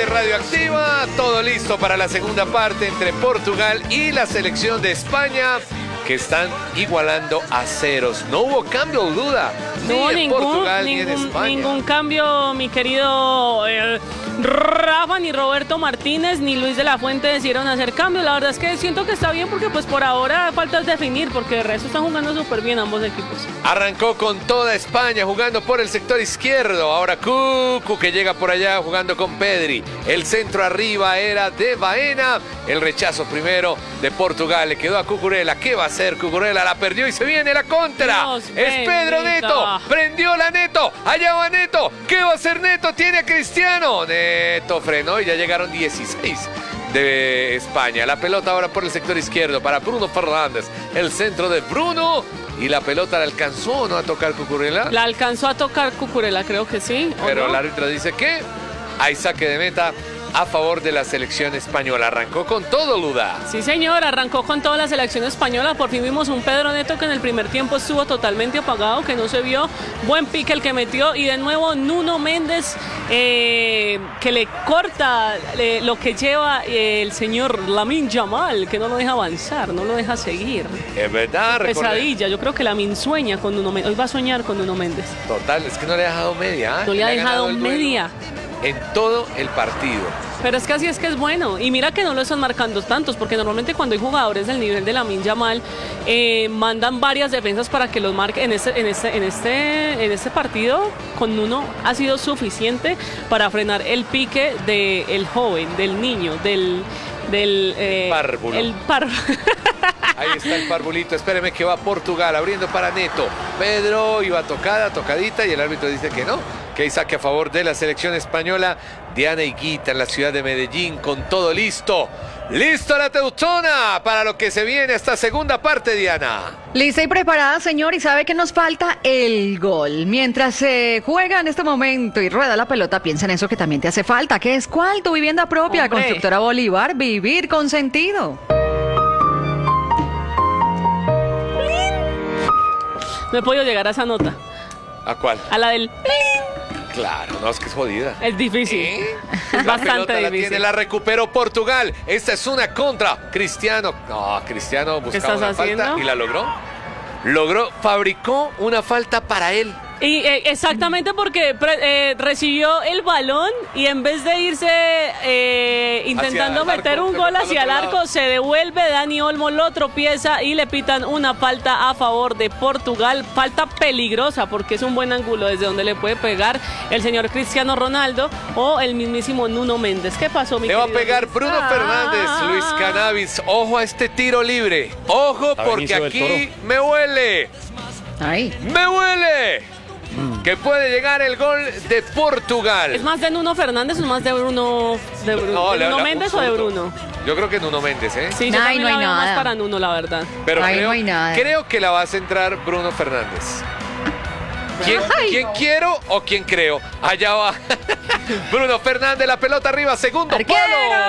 Radioactiva, todo listo para la segunda parte entre Portugal y la selección de España, que están igualando a ceros. No hubo cambio o duda, ni en Portugal ni en España. Ningún cambio, mi querido Rafa, ni Roberto Martínez, ni Luis de la Fuente decidieron hacer cambios. La verdad es que siento que está bien porque pues por ahora falta definir, porque de resto están jugando súper bien ambos equipos. Arrancó con toda España jugando por el sector izquierdo. Ahora Cucu, que llega por allá jugando con Pedri. El centro arriba era de Baena. El rechazo primero de Portugal. Le quedó a Cucurella. ¿Qué va a hacer Cucurella? La perdió y se viene la contra. Dios Es Pedro bendito. Neto. Prendió la Neto. Allá va Neto. ¿Qué va a hacer Neto? Tiene a Cristiano. Neto frenó y ya llegaron 16 de España. La pelota ahora por el sector izquierdo para Bruno Fernández. El centro de Bruno. Y la pelota la alcanzó, ¿no?, a tocar Cucurella. La alcanzó a tocar Cucurella, creo que sí. Pero no? el árbitro dice que hay saque de meta a favor de la selección española. Arrancó con todo, Luda. Sí, señor, arrancó con toda la selección española. Por fin vimos un Pedro Neto que en el primer tiempo estuvo totalmente apagado, que no se vio. Buen pique el que metió. Y de nuevo Nuno Méndez, que le corta lo que lleva el señor Lamine Yamal, que no lo deja avanzar, no lo deja seguir. Es verdad, Pesadilla, yo creo que Lamine sueña con Nuno Méndez. Hoy va a soñar con Nuno Méndez. Total, es que no le ha dejado media. No le ha ganado dejado el duelo media. en todo el partido. Pero es que así es que es bueno. Y mira que no lo están marcando tantos, porque normalmente cuando hay jugadores del nivel de Lamine Yamal, mandan varias defensas para que los marque. En este partido, con uno ha sido suficiente para frenar el pique del joven, del niño, del párvulo. Ahí está el parvulito. Espéreme que va Portugal abriendo para Neto. Pedro iba tocadita y el árbitro dice que no. Que hay saque a favor de la selección española. Diana Higuita en la ciudad de Medellín con todo listo. ¡Listo la Teutona! Para lo que se viene esta segunda parte, Diana. Lista y preparada, señor, y sabe que nos falta el gol. Mientras se juega en este momento y rueda la pelota, piensa en eso que también te hace falta. ¿Qué es cuál? Tu vivienda propia, ¡Hombre! Constructora Bolívar, vivir con sentido. No he podido llegar a esa nota. ¿A cuál? A la del... Claro, no, es que es jodida. Es difícil. La Bastante pelota la difícil. tiene, la recuperó Portugal. Esta es una contra. Cristiano. No, Cristiano buscaba estás una haciendo? falta y la logró. Fabricó una falta para él. Y exactamente porque recibió el balón y en vez de irse intentando Hacia el meter arco, un se gol fue hacia al el otro arco, lado. se devuelve, Dani Olmo lo tropieza y le pitan una falta a favor de Portugal. Falta peligrosa porque es un buen ángulo desde donde le puede pegar el señor Cristiano Ronaldo o el mismísimo Nuno Méndez. ¿Qué pasó, mi Le va a querido pegar Luis? Bruno Fernández, Luis Cannabis. Ojo a este tiro libre. Ojo porque Benicio del aquí me huele. Ahí. ¡Me huele! Que puede llegar el gol de Portugal. ¿Es más de Nuno Fernández o más de Bruno, ¿de Nuno Méndez o de Bruno? Yo creo que Nuno Méndez, ¿eh? Sí, yo Ay, también no hay la veo más nada. para Nuno, la verdad. Pero Ahí no hay nada. creo que la va a centrar Bruno Fernández. ¿Quién quiero o quién creo? Allá va Bruno Fernández, la pelota arriba, segundo Arquero. palo.